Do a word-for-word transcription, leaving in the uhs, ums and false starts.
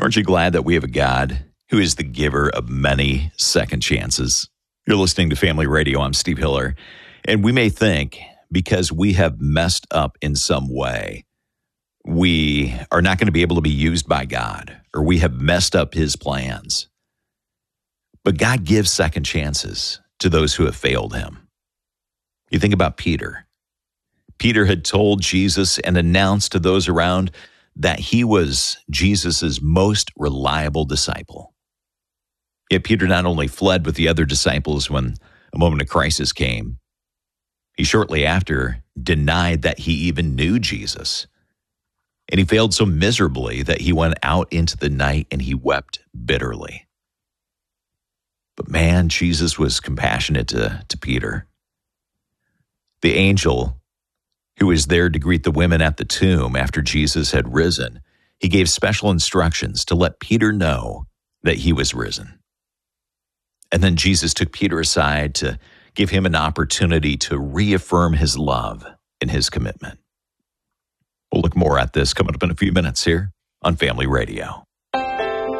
Aren't you glad that we have a God who is the giver of many second chances? You're listening to Family Radio. I'm Steve Hiller. And we may think because we have messed up in some way, we are not going to be able to be used by God, or we have messed up his plans. But God gives second chances to those who have failed him. You think about Peter. Peter had told Jesus and announced to those around that he was Jesus' most reliable disciple. Yet Peter not only fled with the other disciples when a moment of crisis came, he shortly after denied that he even knew Jesus. And he failed so miserably that he went out into the night and he wept bitterly. But man, Jesus was compassionate to, to Peter. The angel who was there to greet the women at the tomb after Jesus had risen, he gave special instructions to let Peter know that he was risen. And then Jesus took Peter aside to give him an opportunity to reaffirm his love and his commitment. We'll look more at this coming up in a few minutes here on Family Radio.